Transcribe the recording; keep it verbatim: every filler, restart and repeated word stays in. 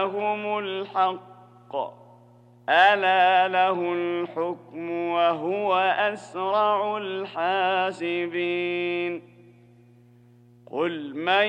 لهم الحق ألا له الحكم وهو أسرع الحاسبين قل من